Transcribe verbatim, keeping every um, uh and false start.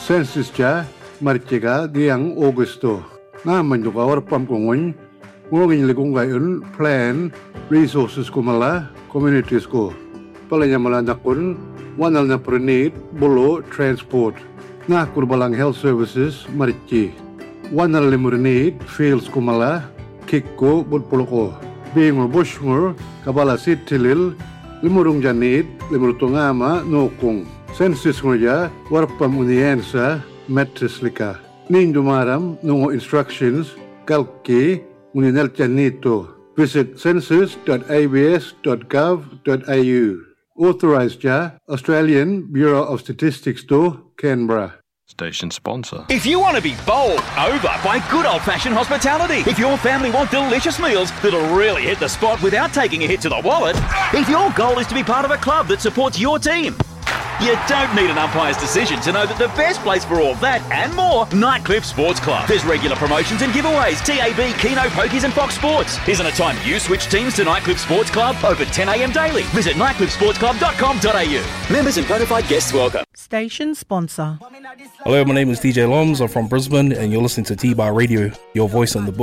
Censusja marchega diang Augusto. Naman juga warpam kongon. Ngongin legong gayon plan resources ko mala communities ko. Palanya mala nakon wanal na prenit bolo transport. Na kurbalang health services marchi. Wanal limurnit fields ko mala kikko budpolo ko. Bingor bushngor kabala sitilil limurung janit limurutungama nokong. Census ngoja warpam uniensa metrislika. Nindumaram nungo instructions kalki Muninel Janito. Visit census dot a b s dot gov dot a u. Authorised ja Australian Bureau of Statistics to Canberra. Station sponsor. If you want to be bowled over by good old-fashioned hospitality, if your family want delicious meals that'll really hit the spot without taking a hit to the wallet, if your goal is to be part of a club that supports your team, you don't need an umpire's decision to know that the best place for all that and more, Nightcliff Sports Club. There's regular promotions and giveaways, T A B, Keno, Pokies and Fox Sports. Isn't it time you switch teams to Nightcliff Sports Club? Open ten a.m. daily. Visit nightcliff sports club dot com dot a u. Members and bona fide guests welcome. Station sponsor. Hello, my name is D J Loms. I'm from Brisbane and you're listening to T-Bar Radio, your voice on the bush.